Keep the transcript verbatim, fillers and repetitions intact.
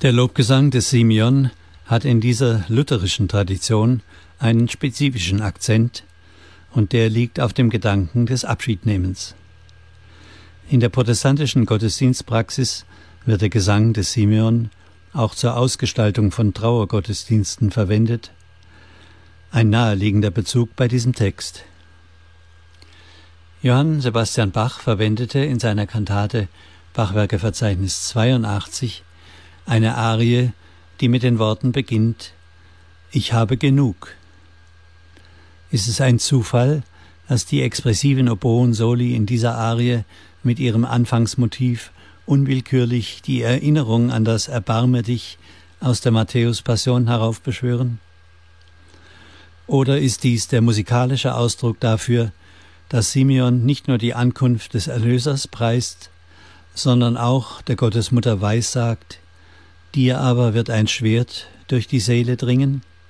Der Lobgesang des Simeon hat in dieser lutherischen Tradition einen spezifischen Akzent, und der liegt auf dem Gedanken des Abschiednehmens. In der protestantischen Gottesdienstpraxis wird der Gesang des Simeon auch zur Ausgestaltung von Trauergottesdiensten verwendet, ein naheliegender Bezug bei diesem Text. Johann Sebastian Bach verwendete in seiner Kantate Bachwerkeverzeichnis zweiundachtzig eine Arie, die mit den Worten beginnt: Ich habe genug. Ist es ein Zufall, dass die expressiven Oboen-Soli in dieser Arie mit ihrem Anfangsmotiv unwillkürlich die Erinnerung an das Erbarme dich aus der Matthäus-Passion heraufbeschwören? Oder ist dies der musikalische Ausdruck dafür, dass Simeon nicht nur die Ankunft des Erlösers preist, sondern auch der Gottesmutter weissagt: Dir aber wird ein Schwert durch die Seele dringen?